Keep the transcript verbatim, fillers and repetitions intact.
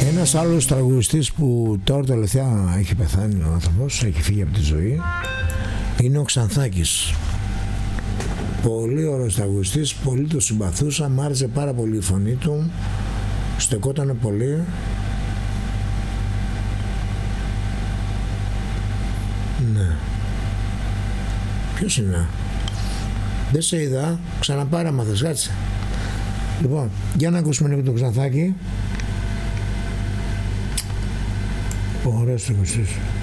Ένας άλλος τραγουδιστής που τώρα τελευταία έχει πεθάνει ο άνθρωπος, έχει φύγει από τη ζωή, είναι ο Ξανθάκης. Πολύ ωραίος τραγουδιστής, πολύ το συμπαθούσα, μ' άρεσε πάρα πολύ η φωνή του, στεκότανε πολύ. Ναι. Ποιος είναι? Δεν σε είδα, ξαναπάρα μάθες, κάτσε. Λοιπόν, για να ακούσουμε λίγο το Ξανθάκη. Ωραίος τραγουδιστής.